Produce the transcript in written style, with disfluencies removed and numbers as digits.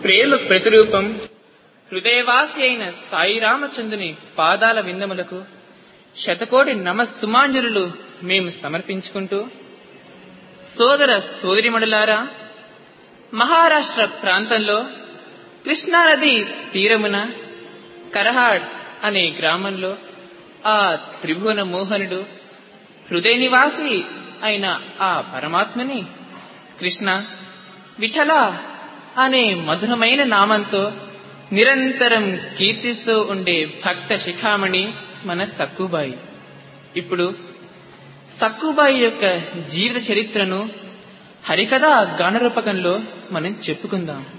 ప్రేమ ప్రతిరూపం హృదయవాసి అయిన సాయిరామచంద్రుని పాదాల విందములకు శతకోటి నమస్సుమాంజలులు మేము సమర్పించుకుంటూ, సోదర సోదరిమణులారా, మహారాష్ట్ర ప్రాంతంలో కృష్ణానది తీరమున కరహాడ్ అనే గ్రామంలో ఆ త్రిభువన మోహనుడు హృదయ నివాసి అయిన ఆ పరమాత్మని కృష్ణ, విఠల అనే మధురమైన నామంతో నిరంతరం కీర్తిస్తూ ఉండే భక్త శిఖామణి మన సక్కుబాయి. ఇప్పుడు సక్కుబాయి యొక్క జీవిత చరిత్రను హరికథా గానరూపకంలో మనం చెప్పుకుందాం.